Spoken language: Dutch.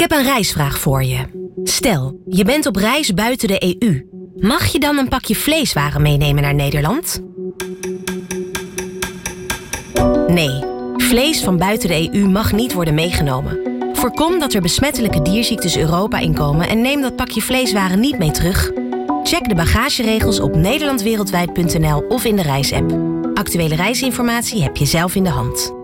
heb een reisvraag voor je. Stel, je bent op reis buiten de EU. Mag je dan een pakje vleeswaren meenemen naar Nederland? Nee, vlees van buiten de EU mag niet worden meegenomen. Voorkom dat er besmettelijke dierziektes Europa inkomen en neem dat pakje vleeswaren niet mee terug. Check de bagageregels op nederlandwereldwijd.nl of in de reisapp. Actuele reisinformatie heb je zelf in de hand.